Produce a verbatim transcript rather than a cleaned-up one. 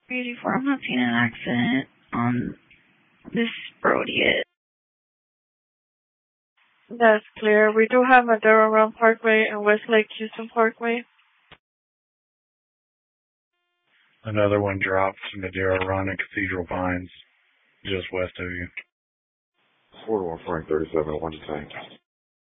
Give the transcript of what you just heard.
eighty-four, I'm not seeing an accident on this road yet. That's clear. We do have Maduro Run Parkway and Westlake Houston Parkway. Another one dropped to Madero Run and Cathedral Pines, just west of you. forty-one Frank thirty-seven, one to tank.